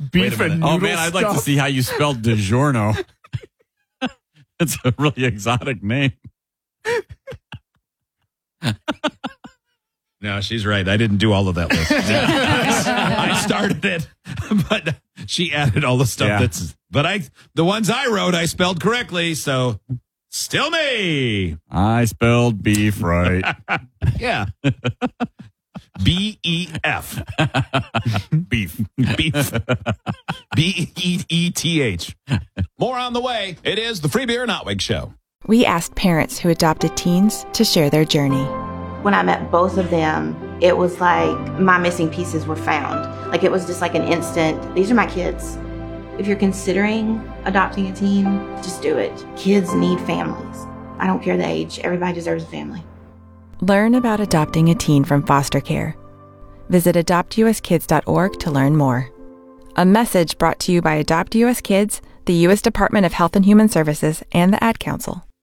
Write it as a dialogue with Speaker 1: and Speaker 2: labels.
Speaker 1: beef and noodle
Speaker 2: Oh, man, I'd like to
Speaker 1: stuff.
Speaker 2: see how you spelled DiGiorno. It's a really exotic name.
Speaker 3: No, she's right. I didn't do all of that list. I started it, but she added all the stuff the ones I wrote, I spelled correctly. So still me.
Speaker 2: I spelled beef right.
Speaker 3: Yeah. B-E-F.
Speaker 2: Beef.
Speaker 3: Beef. B-E-E-T-H. More on the way. It is the Free Beer and Outwig Show.
Speaker 4: We asked parents who adopted teens to share their journey.
Speaker 5: When I met both of them, it was like my missing pieces were found. Like it was just like an instant, these are my kids. If you're considering adopting a teen, just do it. Kids need families. I don't care the age. Everybody deserves a family.
Speaker 4: Learn about adopting a teen from foster care. Visit adoptuskids.org to learn more. A message brought to you by Adopt US Kids, the U.S. Department of Health and Human Services, and the Ad Council.